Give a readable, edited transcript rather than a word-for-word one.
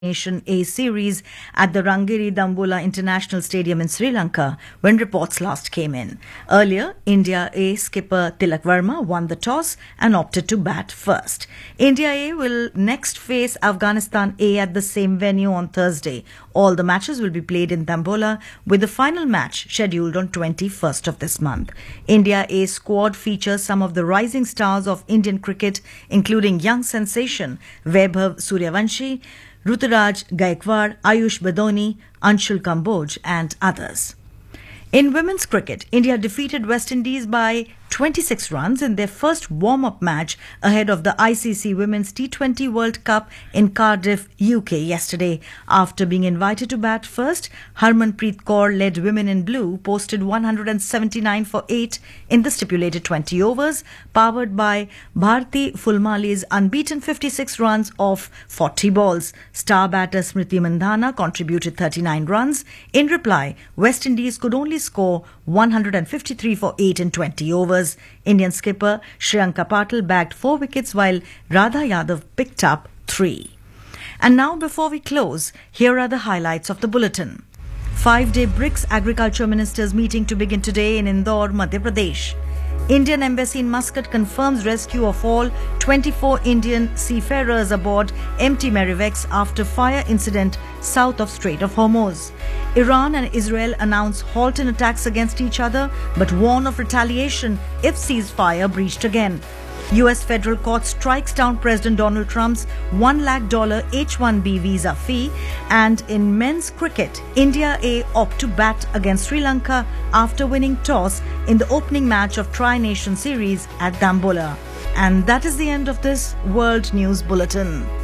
Nation A series at the Rangiri Dambola International Stadium in Sri Lanka when reports last came in. Earlier, India A skipper Tilak Verma won the toss and opted to bat first. India A will next face Afghanistan A at the same venue on Thursday. All the matches will be played in Dambola, with the final match scheduled on 21st of this month. India A squad features some of the rising stars of Indian cricket, including young sensation Vaibhav Suryavanshi, Ruturaj Gaikwad, Ayush Badoni, Anshul Kamboj and others. In women's cricket, India defeated West Indies by 26 runs in their first warm-up match ahead of the ICC Women's T20 World Cup in Cardiff, UK yesterday. After being invited to bat first, Harmanpreet Kaur-led Women in Blue posted 179 for 8 in the stipulated 20 overs, powered by Bharti Fulmali's unbeaten 56 runs off 40 balls. Star batter Smriti Mandhana contributed 39 runs. In reply, West Indies could only score 153 for 8 in 20 overs. Indian skipper Shriyanka Patil bagged 4 wickets while Radha Yadav picked up 3. And now, before we close, here are the highlights of the bulletin. 5-day BRICS Agriculture Ministers meeting to begin today in Indore, Madhya Pradesh. Indian Embassy in Muscat confirms rescue of all 24 Indian seafarers aboard MT Merriwex after fire incident south of Strait of Hormuz. Iran and Israel announce halt in attacks against each other but warn of retaliation if ceasefire breached again. US federal court strikes down President Donald Trump's $1 lakh H-1B visa fee. And in men's cricket, India A opt to bat against Sri Lanka after winning toss in the opening match of Tri-Nation Series at Dambola. And that is the end of this World News Bulletin.